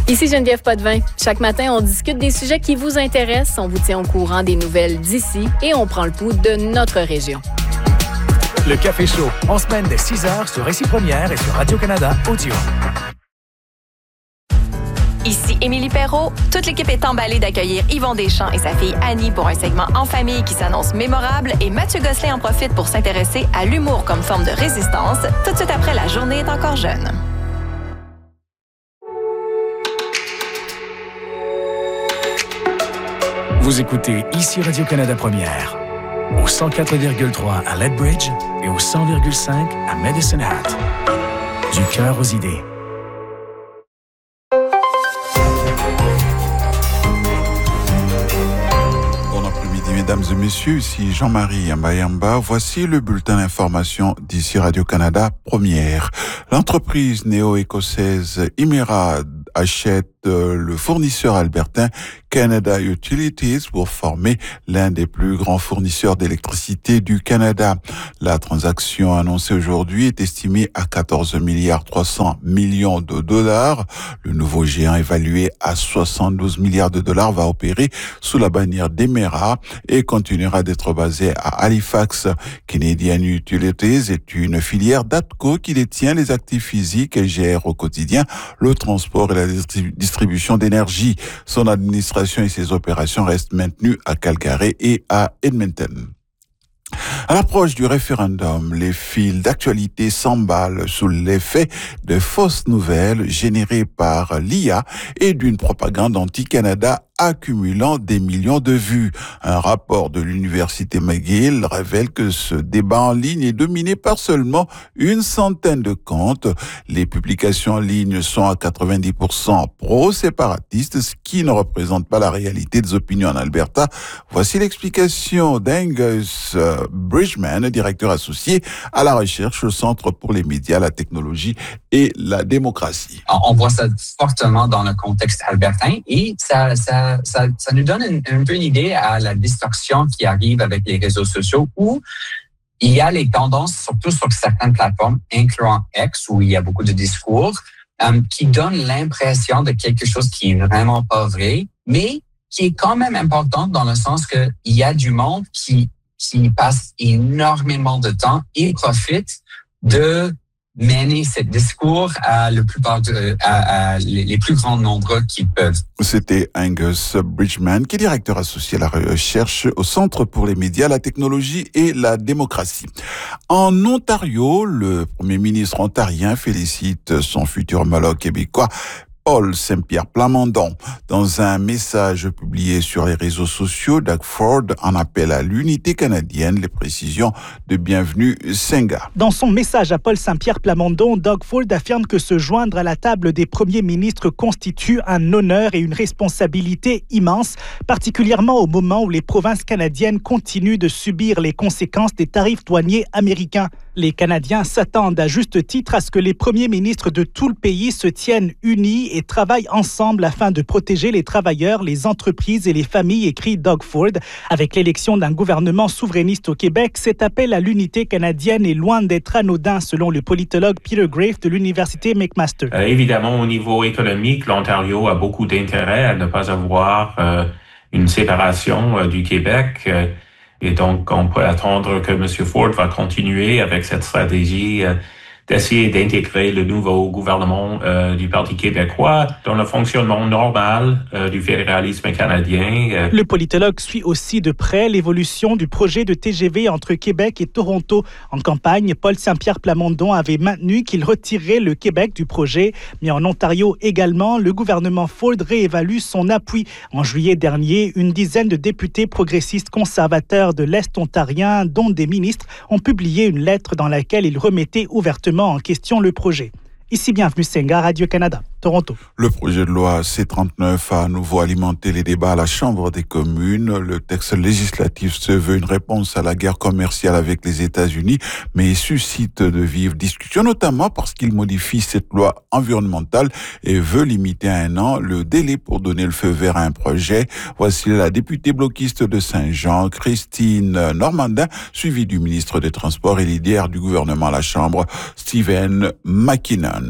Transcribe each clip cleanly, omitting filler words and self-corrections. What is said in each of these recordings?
Ici Geneviève Potvin. Chaque matin, on discute des sujets qui vous intéressent, on vous tient au courant des nouvelles d'ici et on prend le pouls de notre région. Le Café Chaud, en semaine dès 6h sur Récit Première et sur Radio-Canada Audio. Ici Émilie Perrault. Toute l'équipe est emballée d'accueillir Yvon Deschamps et sa fille Annie pour un segment en famille qui s'annonce mémorable et Mathieu Gosselin en profite pour s'intéresser à l'humour comme forme de résistance tout de suite après La journée est encore jeune. Vous écoutez ici Radio-Canada Première, au 104,3 à Lethbridge et au 100,5 à Medicine Hat. Du cœur aux idées. Bon après-midi, mesdames et messieurs, ici Jean-Marie Yamba. Voici le bulletin d'information d'ici Radio-Canada Première. L'entreprise néo-écossaise Emera achète le fournisseur albertain Canada Utilities pour former l'un des plus grands fournisseurs d'électricité du Canada. La transaction annoncée aujourd'hui est estimée à 14,3 milliards de dollars. Le nouveau géant évalué à 72 milliards de dollars va opérer sous la bannière d'Emera et continuera d'être basé à Halifax. Canadian Utilities est une filière d'ATCO qui détient les actifs physiques et gère au quotidien le transport et la distribution d'énergie. Son administration et ses opérations restent maintenues à Calgary et à Edmonton. À l'approche du référendum, les fils d'actualité s'emballent sous l'effet de fausses nouvelles générées par l'IA et d'une propagande anti-Canada accumulant des millions de vues. Un rapport de l'université McGill révèle que ce débat en ligne est dominé par seulement une centaine de comptes. Les publications en ligne sont à 90% pro-séparatistes, ce qui ne représente pas la réalité des opinions en Alberta. Voici l'explication d'Angus Bridgman, directeur associé à la recherche au Centre pour les médias, la technologie et la démocratie. On voit ça fortement dans le contexte albertain et ça nous donne un peu une idée à la distorsion qui arrive avec les réseaux sociaux où il y a les tendances, surtout sur certaines plateformes, incluant X, où il y a beaucoup de discours, qui donnent l'impression de quelque chose qui est vraiment pas vrai, mais qui est quand même important dans le sens que il y a du monde qui passe énormément de temps et profite de mener ce discours à les plus grands nombres qui peuvent. C'était Angus Bridgman, qui est directeur associé à la recherche au Centre pour les médias, la technologie et la démocratie. En Ontario, le premier ministre ontarien félicite son futur homologue québécois, Paul Saint-Pierre Plamondon. Dans un message publié sur les réseaux sociaux, Doug Ford en appelle à l'unité canadienne, les précisions de Bienvenue Senga. Dans son message à Paul Saint-Pierre Plamondon, Doug Ford affirme que se joindre à la table des premiers ministres constitue un honneur et une responsabilité immense, particulièrement au moment où les provinces canadiennes continuent de subir les conséquences des tarifs douaniers américains. Les Canadiens s'attendent à juste titre à ce que les premiers ministres de tout le pays se tiennent unis et travaillent ensemble afin de protéger les travailleurs, les entreprises et les familles, écrit Doug Ford. Avec l'élection d'un gouvernement souverainiste au Québec, cet appel à l'unité canadienne est loin d'être anodin, selon le politologue Peter Grafe de l'Université McMaster. Évidemment, au niveau économique, l'Ontario a beaucoup d'intérêt à ne pas avoir une séparation du Québec. Et donc, on peut attendre que M. Ford va continuer avec cette stratégie d'essayer d'intégrer le nouveau gouvernement du Parti québécois dans le fonctionnement normal du fédéralisme canadien. Le politologue suit aussi de près l'évolution du projet de TGV entre Québec et Toronto. En campagne, Paul Saint-Pierre Plamondon avait maintenu qu'il retirerait le Québec du projet. Mais en Ontario également, le gouvernement Ford réévalue son appui. En juillet dernier, une dizaine de députés progressistes conservateurs de l'Est ontarien, dont des ministres, ont publié une lettre dans laquelle ils remettaient ouvertement en question le projet. Ici, Bienvenue Senga, Radio-Canada, Toronto. Le projet de loi C-39 a à nouveau alimenté les débats à la Chambre des communes. Le texte législatif se veut une réponse à la guerre commerciale avec les États-Unis, mais il suscite de vives discussions, notamment parce qu'il modifie cette loi environnementale et veut limiter à 1 an le délai pour donner le feu vert à un projet. Voici la députée bloquiste de Saint-Jean, Christine Normandin, suivie du ministre des Transports et leader du gouvernement à la Chambre, Stephen McKinnon.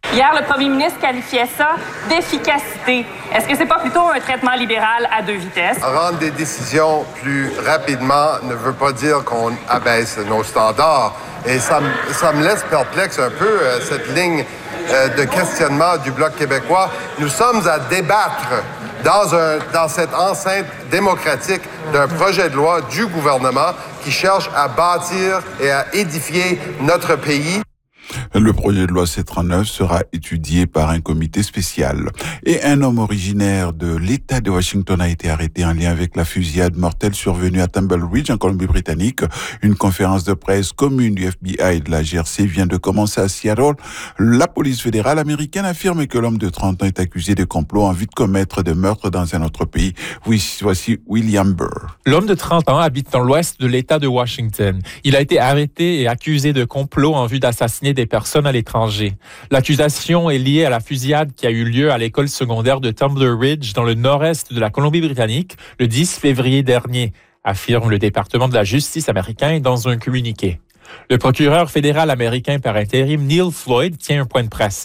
Hier, le premier ministre qualifiait ça d'efficacité. Est-ce que c'est pas plutôt un traitement libéral à 2 vitesses? Rendre des décisions plus rapidement ne veut pas dire qu'on abaisse nos standards. Et ça me laisse perplexe un peu, cette ligne de questionnement du Bloc québécois. Nous sommes à débattre dans cette enceinte démocratique d'un projet de loi du gouvernement qui cherche à bâtir et à édifier notre pays. Le projet de loi C-39 sera étudié par un comité spécial. Et un homme originaire de l'État de Washington a été arrêté en lien avec la fusillade mortelle survenue à Tumble Ridge, en Colombie-Britannique. Une conférence de presse commune du FBI et de la GRC vient de commencer à Seattle. La police fédérale américaine affirme que l'homme de 30 ans est accusé de complot en vue de commettre des meurtres dans un autre pays. Voici William Burr. L'homme de 30 ans habite dans l'ouest de l'État de Washington. Il a été arrêté et accusé de complot en vue d'assassiner des personnes à l'étranger. L'accusation est liée à la fusillade qui a eu lieu à l'école secondaire de Tumble Ridge dans le nord-est de la Colombie-Britannique le 10 février dernier, affirme le département de la justice américain dans un communiqué. Le procureur fédéral américain par intérim, Neil Floyd, tient un point de presse.